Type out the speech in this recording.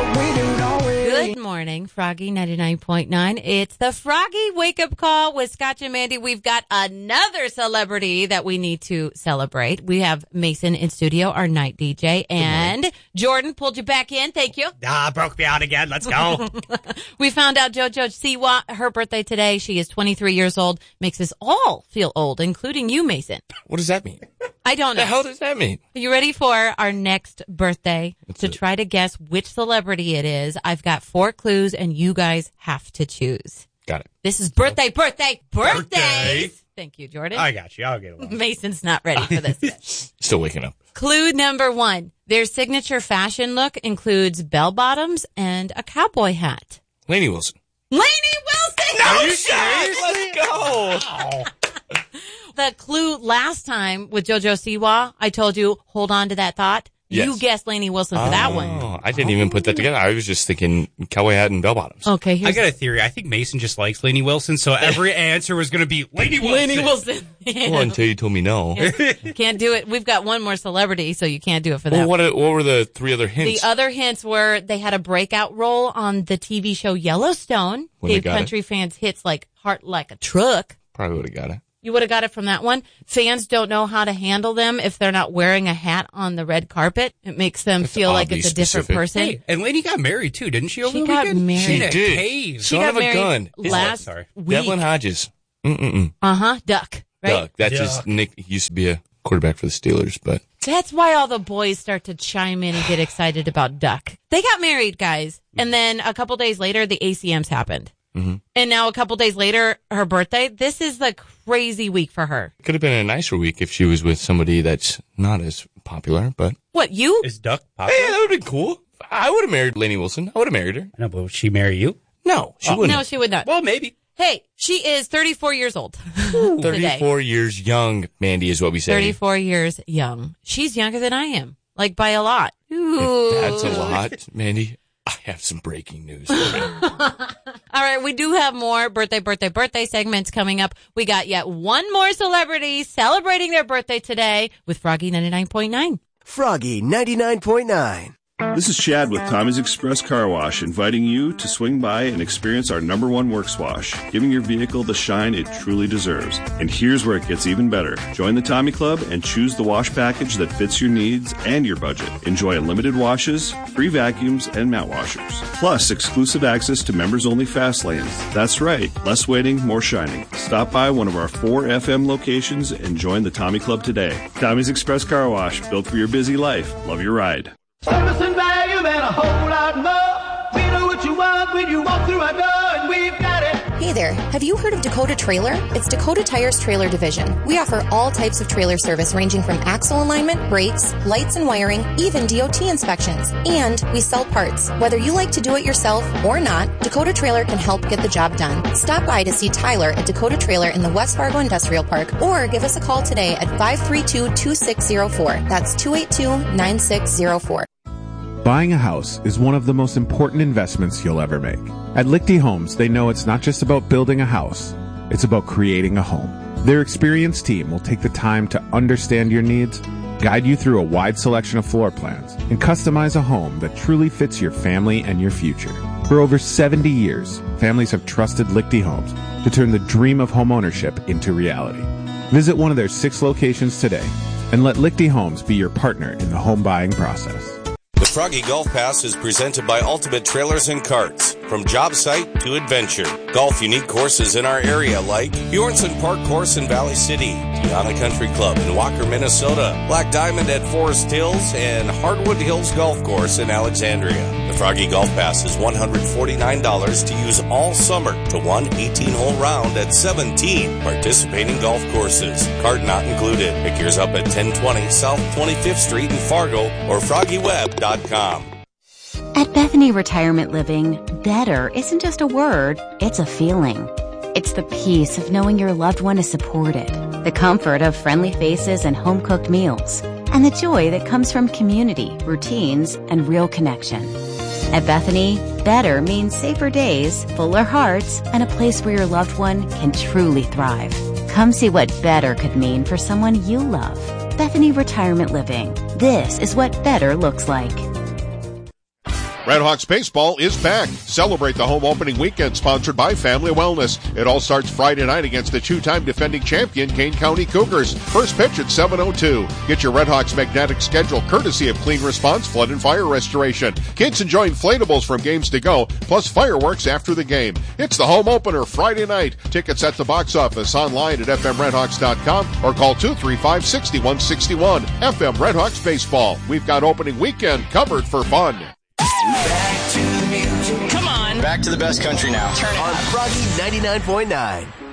what we do, don't we? Good morning, Froggy 99.9. It's the Froggy wake-up call with Scotch and Mandy. We've got another celebrity that we need to celebrate. We have Mason in studio, our night DJ, and Jordan pulled you back in. Thank you. Broke me out again. Let's go. We found out JoJo Siwa, her birthday today. She is 23 years old. Makes us all feel old, including you, Mason. What does that mean? I don't know. The hell does that mean? Are you ready for our next birthday? Try to guess which celebrity it is. I've got 4 clues, and you guys have to choose. Got it. This is birthdays. Thank you, Jordan. I got you. I'll get along. Mason's not ready for this yet. Still waking up. Clue number 1. Their signature fashion look includes bell bottoms and a cowboy hat. Lainey Wilson. Lainey Wilson! No, you serious? Let's go. Oh. The clue last time with JoJo Siwa, I told you, hold on to that thought. Yes. You guessed Lainey Wilson for that one. I didn't even put that together. I was just thinking cowboy hat and bell bottoms. Okay, I got a theory. I think Mason just likes Lainey Wilson, so every answer was going to be Lainey Wilson. Lainey Wilson. Well, until you told me no. Can't do it. We've got one more celebrity, so you can't do it for that. Well, what were the 3 other hints? The other hints were they had a breakout role on the TV show Yellowstone. When they Gave got country fans hits like Heart Like a Truck. Probably would have got it. You would have got it from that one. Fans don't know how to handle them if they're not wearing a hat on the red carpet. It makes them feel like it's a different person. Hey, and Lainey got married, too, didn't she, over She the got weekend? married. She In a did. cave. She Son got of a married gun. last week. Devlin Hodges. Duck. Right? Duck. That's just Nick. He used to be a quarterback for the Steelers, but That's why all the boys start to chime in and get excited about Duck. They got married, guys. And then a couple days later, the ACMs happened. Mm-hmm. And now a couple days later, her birthday. This is the crazy week for her. could have been a nicer week if she was with somebody that's not as popular, but What, you? Is Duck popular? hey, that would have been cool. I would have married Lainey Wilson. I would have married her. I know, but would she marry you? No, she wouldn't. No, she would not. Well, maybe. Hey, she is 34 years old. 34 years young, Mandy, is what we say. 34 years young. She's younger than I am. Like, by a lot. Ooh. If that's a lot, Mandy. I have some breaking news for you. All right, we do have more birthday segments coming up. We got yet one more celebrity celebrating their birthday today with Froggy 99.9. Froggy 99.9. This is Chad with Tommy's Express Car Wash, inviting you to swing by and experience our #1 works wash, giving your vehicle the shine it truly deserves. And here's where it gets even better. Join the Tommy Club and choose the wash package that fits your needs and your budget. Enjoy unlimited washes, free vacuums, and mat washers. Plus, exclusive access to members-only fast lanes. That's right, less waiting, more shining. Stop by one of our 4 FM locations and join the Tommy Club today. Tommy's Express Car Wash, built for your busy life. Love your ride. Service and value and a whole lot more. We know what you want when you walk through our door, and we've got it. Hey there, have you heard of Dakota Trailer? It's Dakota Tire's trailer division. We offer all types of trailer service ranging from axle alignment, brakes, lights and wiring, even DOT inspections. And we sell parts. Whether you like to do it yourself or not, Dakota Trailer can help get the job done. Stop by to see Tyler at Dakota Trailer in the West Fargo Industrial Park or give us a call today at 532-2604. That's 282-9604. Buying a house is one of the most important investments you'll ever make. At Lichty Homes, they know it's not just about building a house, it's about creating a home. Their experienced team will take the time to understand your needs, guide you through a wide selection of floor plans, and customize a home that truly fits your family and your future. For over 70 years, families have trusted Lichty Homes to turn the dream of homeownership into reality. Visit one of their 6 locations today and let Lichty Homes be your partner in the home buying process. The Froggy Golf Pass is presented by Ultimate Trailers and Carts. From job site to adventure. Golf unique courses in our area like Bjornson Park Course in Valley City, Tiana Country Club in Walker, Minnesota, Black Diamond at Forest Hills, and Hardwood Hills Golf Course in Alexandria. The Froggy Golf Pass is $149 to use all summer to one 18-hole round at 17 participating golf courses. Cart not included. Pick yours up at 1020 South 25th Street in Fargo or FroggyWeb.com. At Bethany Retirement Living, better isn't just a word, it's a feeling. It's the peace of knowing your loved one is supported, the comfort of friendly faces and home-cooked meals, and the joy that comes from community, routines, and real connection. At Bethany, better means safer days, fuller hearts, and a place where your loved one can truly thrive. Come see what better could mean for someone you love. Bethany Retirement Living. This is what better looks like. Redhawks baseball is back. Celebrate the home opening weekend sponsored by Family Wellness. It all starts Friday night against the two-time defending champion Kane County Cougars. First pitch at 7:02. Get your Redhawks magnetic schedule courtesy of Clean Response Flood and Fire Restoration. Kids enjoy inflatables from games to go, plus fireworks after the game. It's the home opener Friday night. Tickets at the box office, online at fmredhawks.com or call 235-6161. FM Redhawks Baseball. We've got opening weekend covered for fun. Back to the music. Come on. Back to the best country now. Turn it on Froggy 99.9.